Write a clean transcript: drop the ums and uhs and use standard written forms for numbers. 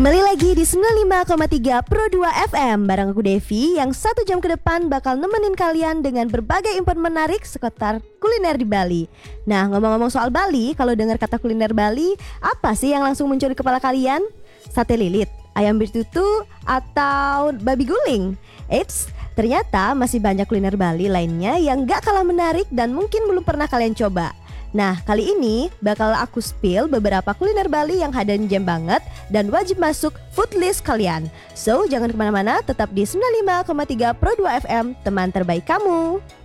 Kembali lagi di 95,3 Pro 2 FM bareng aku Devi yang 1 jam ke depan bakal nemenin kalian dengan berbagai info menarik seputar kuliner di Bali. Nah, ngomong-ngomong soal Bali, kalau dengar kata kuliner Bali, apa sih yang langsung muncul di kepala kalian? Sate lilit, ayam betutu, atau babi guling? Eits, ternyata masih banyak kuliner Bali lainnya yang gak kalah menarik dan mungkin belum pernah kalian coba. Nah, kali ini bakal aku spill beberapa kuliner Bali yang hidden gem banget dan wajib masuk food list kalian. So, jangan kemana-mana, tetap di 95,3 Pro 2 FM, teman terbaik kamu.